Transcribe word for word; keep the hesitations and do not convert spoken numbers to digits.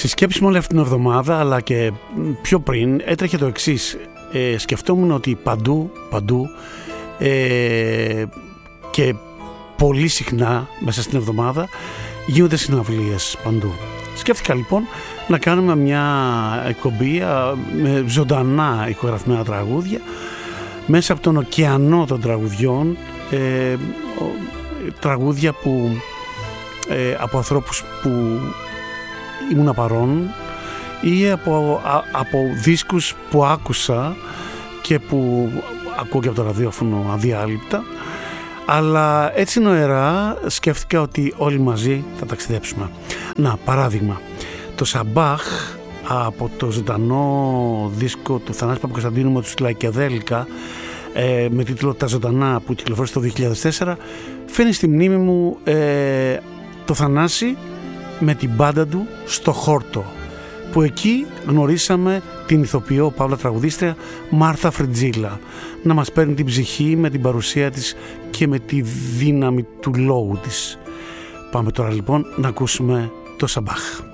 Στη σκέψη μου όλη αυτή την εβδομάδα, αλλά και πιο πριν, έτρεχε το εξής. Ε, σκεφτόμουν ότι παντού, παντού ε, και πολύ συχνά μέσα στην εβδομάδα γίνονται συναυλίες παντού. Σκέφτηκα λοιπόν να κάνουμε μια εκπομπή με ζωντανά ηχογραφημένα τραγούδια μέσα από τον ωκεανό των τραγουδιών, ε, τραγούδια που, ε, από ανθρώπους που ήμουν παρόν ή από, α, από δίσκους που άκουσα και που ακούω και από το ραδιόφωνο αδιάλειπτα, αλλά έτσι νοερά σκέφτηκα ότι όλοι μαζί θα ταξιδέψουμε. Να, παράδειγμα, το Σαμπάχ από το ζωντανό δίσκο του Θανάση Παπακοσταντίνου με τους Λαϊκεδέλικα, ε, με τίτλο «Τα Ζωντανά», που κυκλοφόρησε το δύο χιλιάδες τέσσερα, φέρνει στη μνήμη μου ε, το Θανάση με την μπάντα του στο Χόρτο, που εκεί γνωρίσαμε την ηθοποιό παύλα τραγουδίστρια Μάρθα Φριτζίλα να μας παίρνει την ψυχή με την παρουσία της και με τη δύναμη του λόγου της. Πάμε τώρα λοιπόν να ακούσουμε το Σαμπάχ.